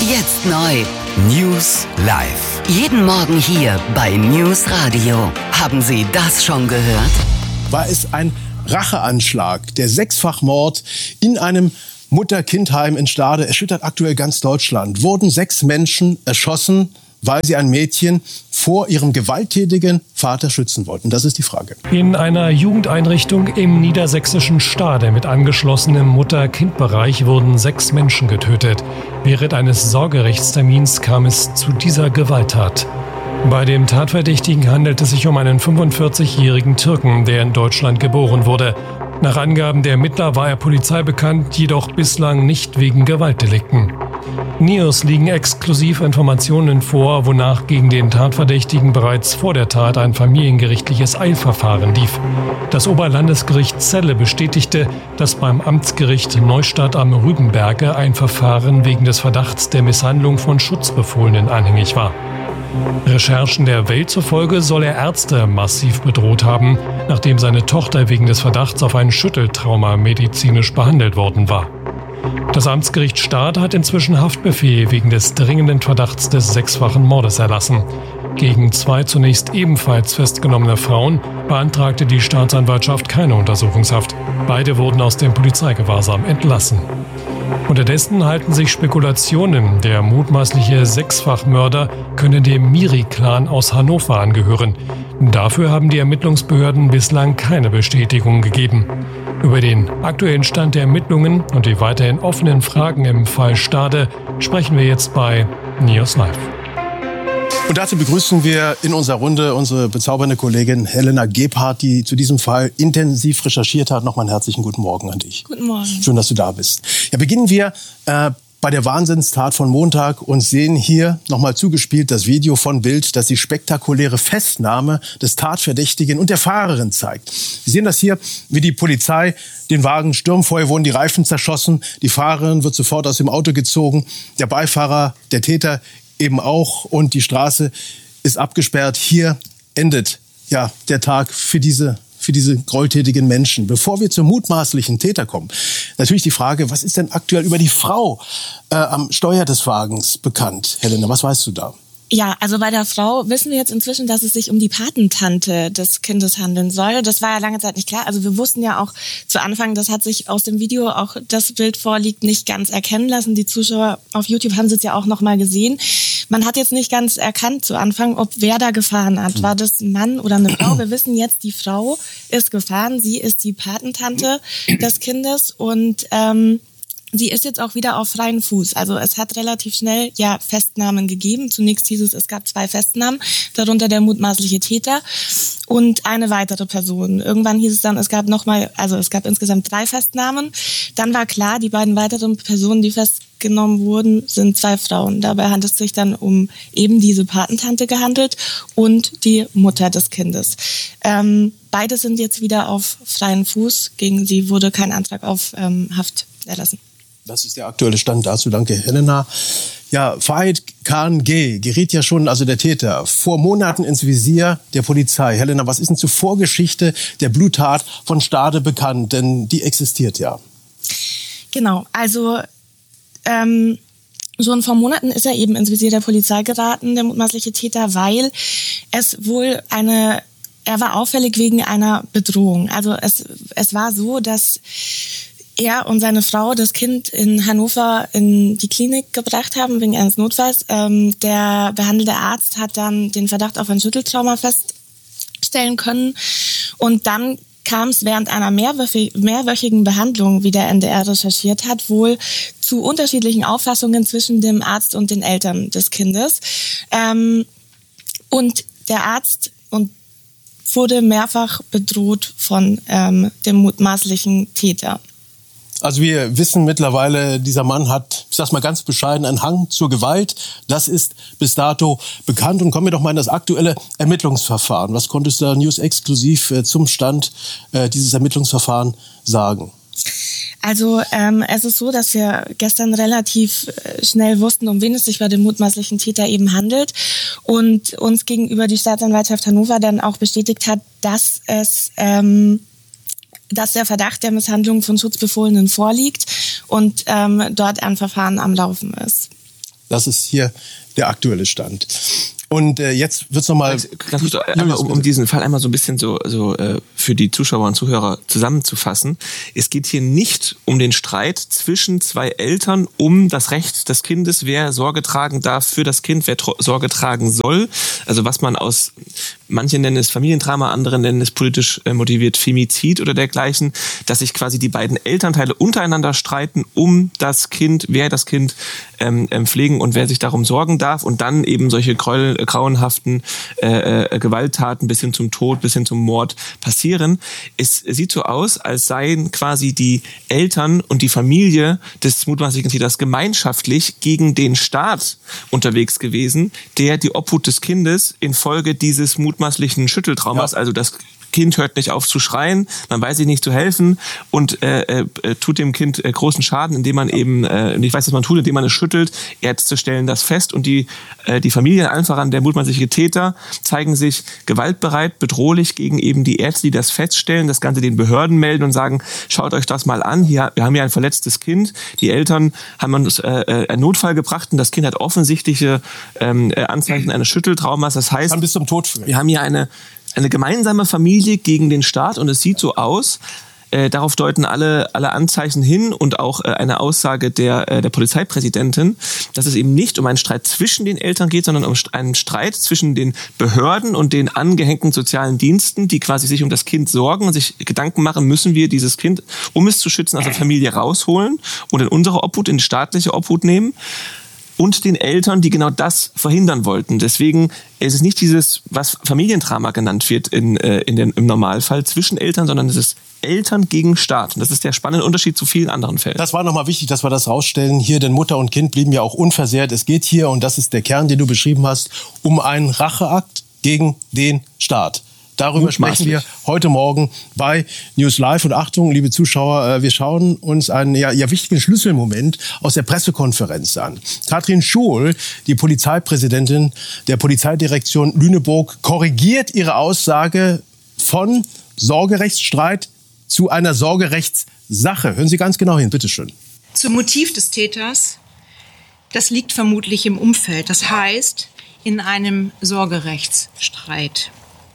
Jetzt neu. News live. Jeden Morgen hier bei News Radio. Haben Sie das schon gehört? War es ein Racheanschlag? Der Sechsfachmord in einem Mutter-Kind-Heim in Stade erschüttert aktuell ganz Deutschland. Wurden 6 Menschen erschossen, weil sie ein Mädchen vor ihrem gewalttätigen Vater schützen wollten? Das ist die Frage. In einer Jugendeinrichtung im niedersächsischen Stade mit angeschlossenem Mutter-Kind-Bereich wurden 6 Menschen getötet. Während eines Sorgerechtstermins kam es zu dieser Gewalttat. Bei dem Tatverdächtigen handelt es sich um einen 45-jährigen Türken, der in Deutschland geboren wurde. Nach Angaben der Ermittler war er Polizei bekannt, jedoch bislang nicht wegen Gewaltdelikten. NEOS liegen exklusiv Informationen vor, wonach gegen den Tatverdächtigen bereits vor der Tat ein familiengerichtliches Eilverfahren lief. Das Oberlandesgericht Celle bestätigte, dass beim Amtsgericht Neustadt am Rübenberge ein Verfahren wegen des Verdachts der Misshandlung von Schutzbefohlenen anhängig war. Recherchen der Welt zufolge soll er Ärzte massiv bedroht haben, nachdem seine Tochter wegen des Verdachts auf ein Schütteltrauma medizinisch behandelt worden war. Das Amtsgericht Stade hat inzwischen Haftbefehl wegen des dringenden Verdachts des 6-fachen Mordes erlassen. Gegen 2 zunächst ebenfalls festgenommene Frauen beantragte die Staatsanwaltschaft keine Untersuchungshaft. Beide wurden aus dem Polizeigewahrsam entlassen. Unterdessen halten sich Spekulationen, der mutmaßliche 6-Fachmörder könne dem Miri-Clan aus Hannover angehören. Dafür haben die Ermittlungsbehörden bislang keine Bestätigung gegeben. Über den aktuellen Stand der Ermittlungen und die weiterhin offenen Fragen im Fall Stade sprechen wir jetzt bei NEOS Live. Und dazu begrüßen wir in unserer Runde unsere bezaubernde Kollegin Helena Gebhardt, die zu diesem Fall intensiv recherchiert hat. Nochmal einen herzlichen guten Morgen an dich. Guten Morgen. Schön, dass du da bist. Ja, beginnen wir bei der Wahnsinnstat von Montag und sehen hier nochmal zugespielt das Video von Bild, das die spektakuläre Festnahme des Tatverdächtigen und der Fahrerin zeigt. Wir sehen das hier, wie die Polizei den Wagen stürmt. Vorher wurden die Reifen zerschossen. Die Fahrerin wird sofort aus dem Auto gezogen. Der Beifahrer, der Täter eben auch. Und die Straße ist abgesperrt. Hier endet ja der Tag für diese gräueltätigen Menschen. Bevor wir zum mutmaßlichen Täter kommen, natürlich die Frage, was ist denn aktuell über die Frau am Steuer des Wagens bekannt? Helena, was weißt du da? Ja, also bei der Frau wissen wir jetzt inzwischen, dass es sich um die Patentante des Kindes handeln soll. Das war ja lange Zeit nicht klar. Also wir wussten ja auch zu Anfang, das hat sich aus dem Video, auch das Bild vorliegt, nicht ganz erkennen lassen. Die Zuschauer auf YouTube haben es jetzt ja auch noch mal gesehen. Man hat jetzt nicht ganz erkannt zu Anfang, ob wer da gefahren hat. War das ein Mann oder eine Frau? Wir wissen jetzt, die Frau ist gefahren. Sie ist die Patentante des Kindes und sie ist jetzt auch wieder auf freien Fuß. Also es hat relativ schnell ja Festnahmen gegeben. Zunächst hieß es gab 2 Festnahmen, darunter der mutmaßliche Täter und eine weitere Person. Irgendwann hieß es dann, es gab insgesamt 3 Festnahmen. Dann war klar, die beiden weiteren Personen, die festgenommen wurden, sind 2 Frauen. Dabei handelt es sich dann um eben diese Patentante gehandelt und die Mutter des Kindes. Beide sind jetzt wieder auf freien Fuß. Gegen sie wurde kein Antrag auf Haft erlassen. Das ist der aktuelle Stand dazu. Danke, Helena. Ja, Fahid Khan G. geriet ja schon, also der Täter, vor Monaten ins Visier der Polizei. Helena, was ist denn zur Vorgeschichte der Bluttat von Stade bekannt? Denn die existiert ja. Genau, also schon vor Monaten ist er eben ins Visier der Polizei geraten, der mutmaßliche Täter, weil es wohl er war auffällig wegen einer Bedrohung. Also es war so, dass er und seine Frau das Kind in Hannover in die Klinik gebracht haben wegen eines Notfalls. Der behandelnde Arzt hat dann den Verdacht auf ein Schütteltrauma feststellen können. Und dann kam es während einer mehrwöchigen Behandlung, wie der NDR recherchiert hat, wohl zu unterschiedlichen Auffassungen zwischen dem Arzt und den Eltern des Kindes. Und der Arzt wurde mehrfach bedroht von dem mutmaßlichen Täter. Also wir wissen mittlerweile, dieser Mann hat, ich sag's mal ganz bescheiden, einen Hang zur Gewalt. Das ist bis dato bekannt. Und kommen wir doch mal in das aktuelle Ermittlungsverfahren. Was konntest du da News exklusiv zum Stand dieses Ermittlungsverfahrens sagen? Also es ist so, dass wir gestern relativ schnell wussten, um wen es sich bei dem mutmaßlichen Täter eben handelt und uns gegenüber die Staatsanwaltschaft Hannover dann auch bestätigt hat, dass der Verdacht der Misshandlung von Schutzbefohlenen vorliegt und dort ein Verfahren am Laufen ist. Das ist hier der aktuelle Stand. Und jetzt wird's nochmal... Um diesen Fall einmal so ein bisschen so für die Zuschauer und Zuhörer zusammenzufassen. Es geht hier nicht um den Streit zwischen zwei Eltern um das Recht des Kindes, wer Sorge tragen darf für das Kind, wer Sorge tragen soll. Also was man manche nennen es Familiendrama, andere nennen es politisch motiviert Femizid oder dergleichen, dass sich quasi die beiden Elternteile untereinander streiten um das Kind, wer das Kind pflegen und wer sich darum sorgen darf und dann eben solche grauenhaften Gewalttaten bis hin zum Tod, bis hin zum Mord passieren. Es sieht so aus, als seien quasi die Eltern und die Familie des mutmaßlichen Täters gemeinschaftlich gegen den Staat unterwegs gewesen, der die Obhut des Kindes infolge dieses mutmaßlichen Schütteltraumas, also das Kind hört nicht auf zu schreien, man weiß sich nicht zu helfen und tut dem Kind großen Schaden, indem man eben nicht weiß, was man tut, indem man es schüttelt. Ärzte stellen das fest und die Familien, allen voran der mutmaßliche Täter, zeigen sich gewaltbereit, bedrohlich gegen eben die Ärzte, die das feststellen, das Ganze den Behörden melden und sagen, schaut euch das mal an, wir haben hier ein verletztes Kind, die Eltern haben uns einen Notfall gebracht und das Kind hat offensichtliche Anzeichen eines Schütteltraumas. Das heißt, kann bis zum Tod führen. Wir haben hier eine gemeinsame Familie gegen den Staat und es sieht so aus, darauf deuten alle Anzeichen hin und auch eine Aussage der Polizeipräsidentin, dass es eben nicht um einen Streit zwischen den Eltern geht, sondern um einen Streit zwischen den Behörden und den angehängten sozialen Diensten, die quasi sich um das Kind sorgen und sich Gedanken machen, müssen wir dieses Kind, um es zu schützen, aus der Familie rausholen und in unsere Obhut, in die staatliche Obhut nehmen. Und den Eltern, die genau das verhindern wollten. Deswegen ist es nicht dieses, was Familiendrama genannt wird im Normalfall zwischen Eltern, sondern es ist Eltern gegen Staat. Und das ist der spannende Unterschied zu vielen anderen Fällen. Das war nochmal wichtig, dass wir das rausstellen. Hier, denn Mutter und Kind blieben ja auch unversehrt. Es geht hier, und das ist der Kern, den du beschrieben hast, um einen Racheakt gegen den Staat. Darüber sprechen wir heute Morgen bei News Live. Und Achtung, liebe Zuschauer, wir schauen uns einen wichtigen Schlüsselmoment aus der Pressekonferenz an. Katrin Schuhl, die Polizeipräsidentin der Polizeidirektion Lüneburg, korrigiert ihre Aussage von Sorgerechtsstreit zu einer Sorgerechtssache. Hören Sie ganz genau hin, bitteschön. Zum Motiv des Täters, das liegt vermutlich im Umfeld. Das heißt, in einem Sorgerechtsstreit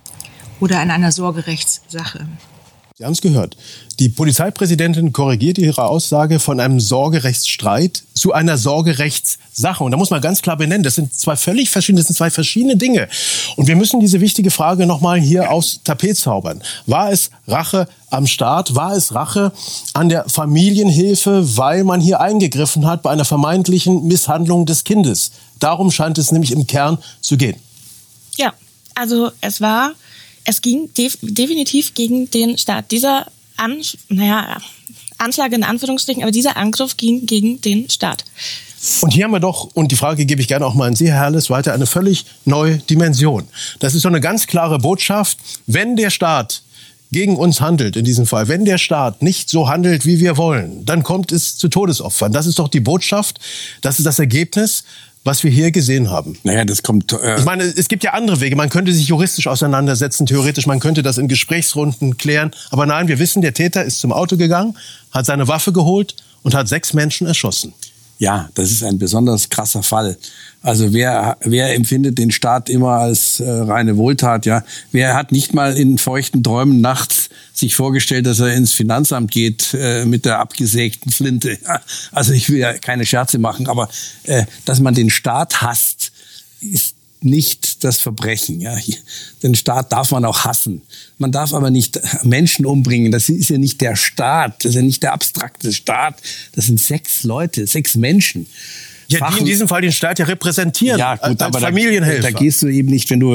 oder in einer Sorgerechtssache. Sie haben es gehört. Die Polizeipräsidentin korrigiert ihre Aussage von einem Sorgerechtsstreit zu einer Sorgerechtssache. Und da muss man ganz klar benennen, das sind zwei verschiedene Dinge. Und wir müssen diese wichtige Frage nochmal hier aufs Tapet zaubern. War es Rache am Staat? War es Rache an der Familienhilfe, weil man hier eingegriffen hat bei einer vermeintlichen Misshandlung des Kindes? Darum scheint es nämlich im Kern zu gehen. Ja, also es ging definitiv gegen den Staat. Dieser Anschlag in Anführungsstrichen, aber dieser Angriff ging gegen den Staat. Und hier haben wir doch, und die Frage gebe ich gerne auch mal an Sie, Herr Herles, weiter, eine völlig neue Dimension. Das ist so eine ganz klare Botschaft, wenn der Staat gegen uns handelt, in diesem Fall, wenn der Staat nicht so handelt, wie wir wollen, dann kommt es zu Todesopfern. Das ist doch die Botschaft, das ist das Ergebnis, was wir hier gesehen haben. Naja, das kommt... Ich meine, es gibt ja andere Wege. Man könnte sich juristisch auseinandersetzen, theoretisch. Man könnte das in Gesprächsrunden klären. Aber nein, wir wissen, der Täter ist zum Auto gegangen, hat seine Waffe geholt und hat 6 Menschen erschossen. Ja, das ist ein besonders krasser Fall. Also wer empfindet den Staat immer als reine Wohltat? Ja, wer hat nicht mal in feuchten Träumen nachts sich vorgestellt, dass er ins Finanzamt geht mit der abgesägten Flinte? Ja, also ich will ja keine Scherze machen, aber dass man den Staat hasst, ist nicht das Verbrechen. Ja, den Staat darf man auch hassen. Man darf aber nicht Menschen umbringen. Das ist ja nicht der Staat. Das ist ja nicht der abstrakte Staat. Das sind 6 Leute, 6 Menschen. Ja, die in diesem Fall den Staat ja repräsentieren, ja, gut, als aber Familienhelfer. Da gehst du eben nicht, wenn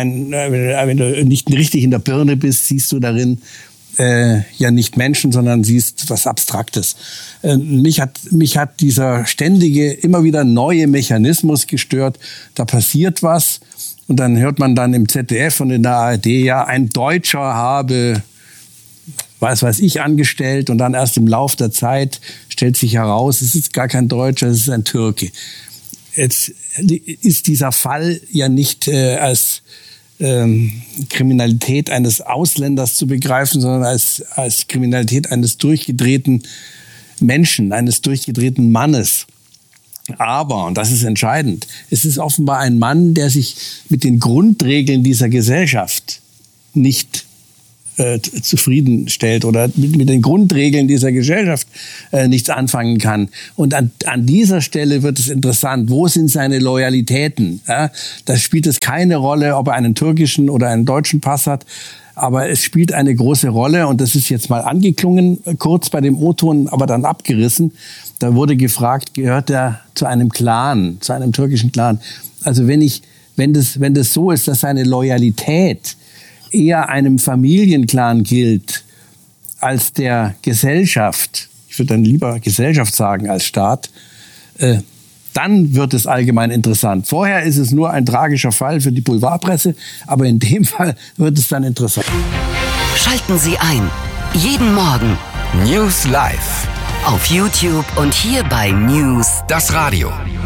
du nicht richtig in der Birne bist, siehst du darin ja nicht Menschen, sondern siehst was Abstraktes. Mich hat dieser ständige, immer wieder neue Mechanismus gestört. Da passiert was und dann hört man dann im ZDF und in der ARD, ja, ein Deutscher habe was weiß ich angestellt und dann erst im Lauf der Zeit stellt sich heraus, es ist gar kein Deutscher, es ist ein Türke. Jetzt ist dieser Fall ja nicht als Kriminalität eines Ausländers zu begreifen, sondern als Kriminalität eines durchgedrehten Menschen, eines durchgedrehten Mannes. Aber, und das ist entscheidend, es ist offenbar ein Mann, der sich mit den Grundregeln dieser Gesellschaft nicht zufriedenstellt oder mit den Grundregeln dieser Gesellschaft nichts anfangen kann. Und an dieser Stelle wird es interessant. Wo sind seine Loyalitäten? Ja, da spielt es keine Rolle, ob er einen türkischen oder einen deutschen Pass hat. Aber es spielt eine große Rolle, und das ist jetzt mal angeklungen, kurz bei dem O-Ton, aber dann abgerissen. Da wurde gefragt, gehört er zu einem Clan, zu einem türkischen Clan? Also wenn das so ist, dass seine Loyalität eher einem Familienclan gilt als der Gesellschaft, ich würde dann lieber Gesellschaft sagen als Staat, dann wird es allgemein interessant. Vorher ist es nur ein tragischer Fall für die Boulevardpresse, aber in dem Fall wird es dann interessant. Schalten Sie ein. Jeden Morgen. News Live. Auf YouTube und hier bei News. Das Radio.